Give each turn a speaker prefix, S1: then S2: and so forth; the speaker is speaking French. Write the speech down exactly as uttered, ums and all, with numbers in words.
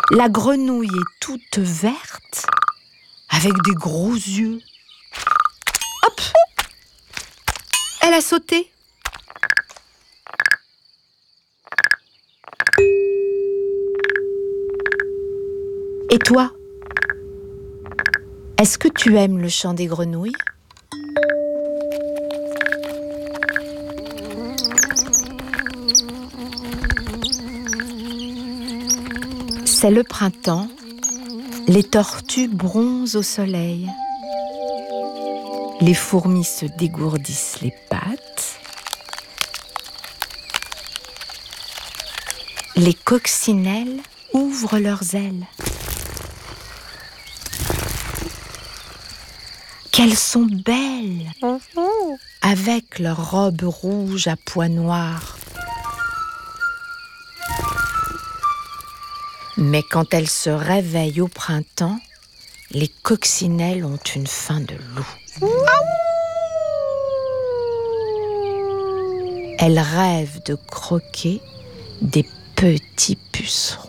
S1: La grenouille est toute verte, avec des gros yeux. Hop! Elle a sauté. Et toi? Est-ce que tu aimes le chant des grenouilles? C'est le printemps, les tortues bronzent au soleil. Les fourmis se dégourdissent les pattes. Les coccinelles ouvrent leurs ailes. Qu'elles sont belles, avec leurs robes rouges à pois noirs. Mais quand elles se réveillent au printemps, les coccinelles ont une faim de loup. Elles rêvent de croquer des petits pucerons.